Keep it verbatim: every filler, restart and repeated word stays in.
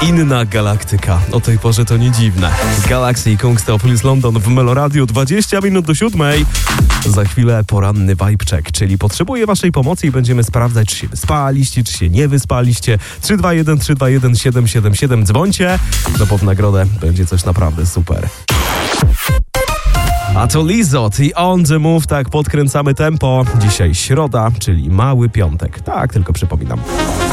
Inna galaktyka. O tej porze to nie dziwne. Galaxy i Kungstopolis London w Meloradiu, dwadzieścia minut do siódmej. Za chwilę poranny vibe check, czyli potrzebuję waszej pomocy i będziemy sprawdzać, czy się wyspaliście, czy się nie wyspaliście. trzy dwa jeden trzy dwa jeden siedem siedem siedem. Dzwońcie, no bo w nagrodę będzie coś naprawdę super. A to Lizot i On The Move, tak podkręcamy tempo. Dzisiaj środa, czyli mały piątek. Tak, tylko przypominam.